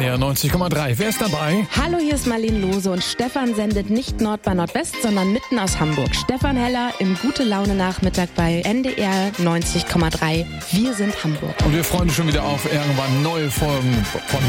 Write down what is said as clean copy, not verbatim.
NDR 90,3. Wer ist dabei? Hallo, hier ist Marlene Lose und Stefan sendet nicht Nord bei Nordwest, sondern mitten aus Hamburg. Stefan Heller im Gute-Laune-Nachmittag bei NDR 90,3. Wir sind Hamburg. Und wir freuen uns schon wieder auf irgendwann neue Folgen von